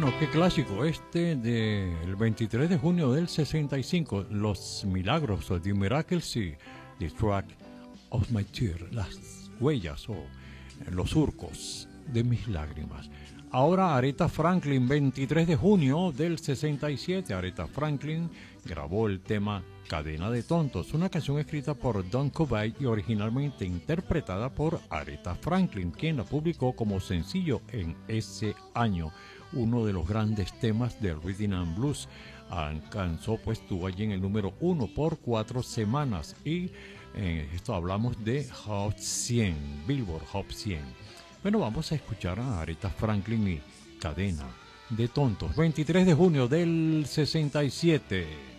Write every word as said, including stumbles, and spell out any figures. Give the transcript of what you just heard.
Bueno, qué clásico este del veintitrés de junio del sesenta y cinco, Los Milagros o The Miracles y The Track of My Tears, las huellas o los surcos de mis lágrimas. Ahora Aretha Franklin, veintitrés de junio del sesenta y siete, Aretha Franklin grabó el tema Cadena de Tontos, una canción escrita por Don Covay y originalmente interpretada por Aretha Franklin, quien la publicó como sencillo en ese año. Uno de los grandes temas del Rhythm and Blues. Alcanzó, pues estuvo allí en el número uno por cuatro semanas. Y eh, esto hablamos de Hot cien, Billboard Hot cien. Bueno, vamos a escuchar a Aretha Franklin y Cadena de Tontos, veintitrés de junio del sesenta y siete.